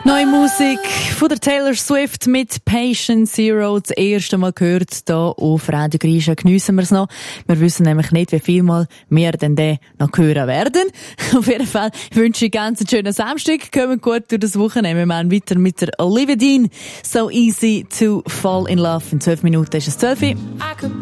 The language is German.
Neue Musik von der Taylor Swift mit Patient Zero. Das erste Mal gehört hier auf Radio Grisha. Geniessen wir es noch. Wir wissen nämlich nicht, wie viel Mal wir denn noch hören werden. Auf jeden Fall wünsche ich ganz einen schönen Samstag. Kommen gut durch das Wochenende. Wir machen weiter mit der Olivia Dean. So easy to fall in love. In 12 Minuten ist es 12 Uhr.